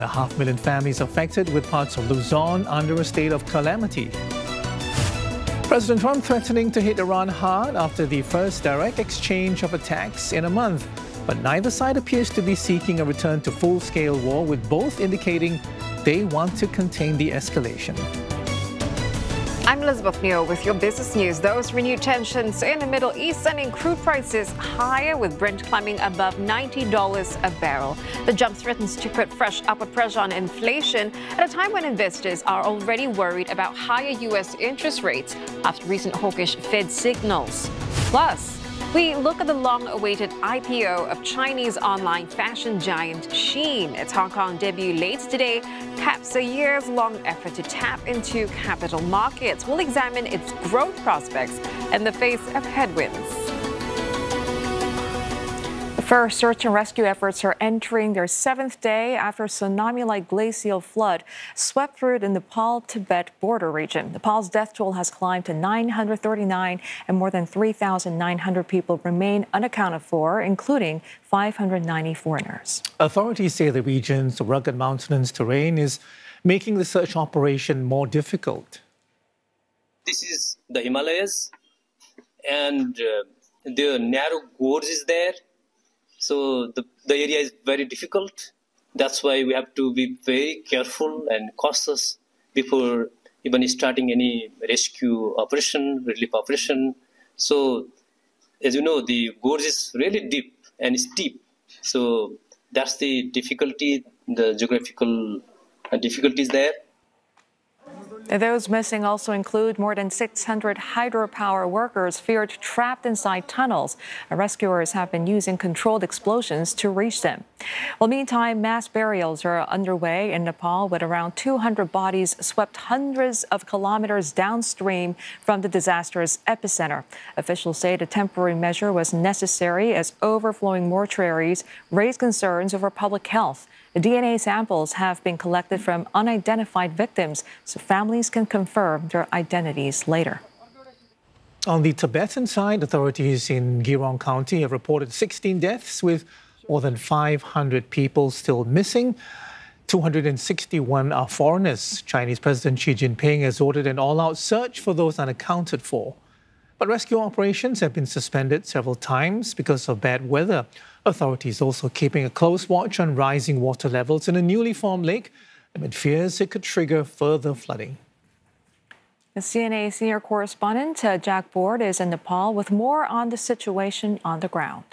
500,000 families affected, with parts of Luzon under a state of calamity. President Trump threatening to hit Iran hard after the first direct exchange of attacks in a month. But neither side appears to be seeking a return to full-scale war, with both indicating they want to contain the escalation. I'm Elizabeth Neo with your business news. Those renewed tensions in the Middle East sending crude prices higher, with Brent climbing above $90 a barrel. The jump threatens to put fresh upward pressure on inflation at a time when investors are already worried about higher U.S. interest rates after recent hawkish Fed signals. Plus, we look at the long-awaited IPO of Chinese online fashion giant Shein. Its Hong Kong debut late today caps a years-long effort to tap into capital markets. We'll examine its growth prospects in the face of headwinds. The first search and rescue efforts are entering their 7th day after a tsunami-like glacial flood swept through the Nepal-Tibet border region. Nepal's death toll has climbed to 939, and more than 3,900 people remain unaccounted for, including 590 foreigners. Authorities say the region's rugged mountainous terrain is making the search operation more difficult. This is the Himalayas, and the narrow gorge is there. So the area is very difficult. That's why we have to be very careful and cautious before even starting any rescue operation, relief operation. So, as you know, the gorge is really deep and steep. So that's the difficulty, the geographical difficulties there. Those missing also include more than 600 hydropower workers feared trapped inside tunnels. Rescuers have been using controlled explosions to reach them. Well, meantime, mass burials are underway in Nepal, with around 200 bodies swept hundreds of kilometers downstream from the disaster's epicenter. Officials say the temporary measure was necessary as overflowing mortuaries raise concerns over public health. The DNA samples have been collected from unidentified victims, so families can confirm their identities later. On the Tibetan side, authorities in Girong County have reported 16 deaths, with more than 500 people still missing. 261 are foreigners. Chinese President Xi Jinping has ordered an all-out search for those unaccounted for. But rescue operations have been suspended several times because of bad weather. Authorities also keeping a close watch on rising water levels in a newly formed lake amid fears it could trigger further flooding. The CNA senior correspondent Jack Board is in Nepal with more on the situation on the ground.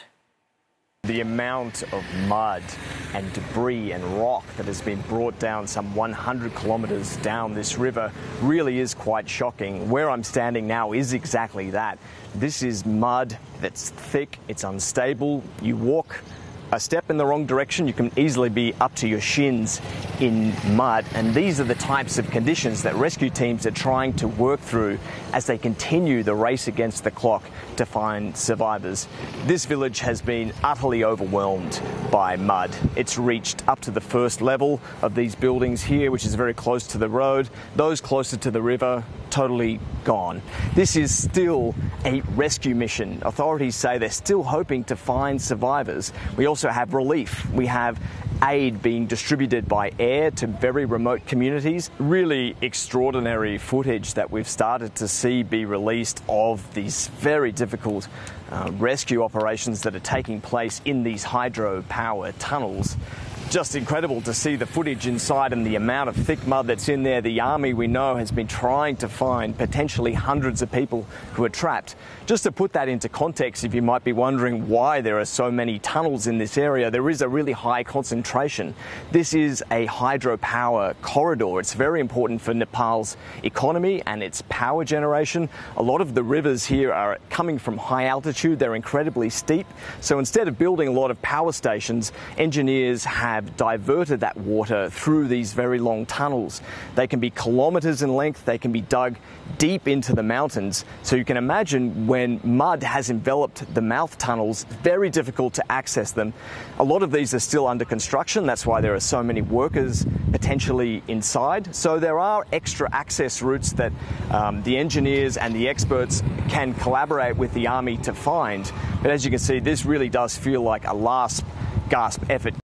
The amount of mud and debris and rock that has been brought down some 100 kilometres down this river really is quite shocking. Where I'm standing now is exactly that. This is mud that's thick, it's unstable. You walk a step in the wrong direction, you can easily be up to your shins in mud. And these are the types of conditions that rescue teams are trying to work through as they continue the race against the clock to find survivors. This village has been utterly overwhelmed by mud. It's reached up to the first level of these buildings here, which is very close to the road. Those closer to the river, totally gone. This is still a rescue mission. Authorities say they're still hoping to find survivors. We also have relief. We have aid being distributed by air to very remote communities. Really extraordinary footage that we've started to see be released of these very difficult rescue operations that are taking place in these hydropower tunnels. Just incredible to see the footage inside and the amount of thick mud that's in there. The army, we know, has been trying to find potentially hundreds of people who are trapped. Just to put that into context, if you might be wondering why there are so many tunnels in this area, there is a really high concentration. This is a hydropower corridor. It's very important for Nepal's economy and its power generation. A lot of the rivers here are coming from high altitude. They're incredibly steep. So instead of building a lot of power stations, engineers have diverted that water through these very long tunnels. They can be kilometres in length. They can be dug deep into the mountains. So you can imagine when mud has enveloped the mouth tunnels, very difficult to access them. A lot of these are still under construction. That's why there are so many workers potentially inside. So there are extra access routes that the engineers and the experts can collaborate with the army to find. But as you can see, this really does feel like a last gasp effort.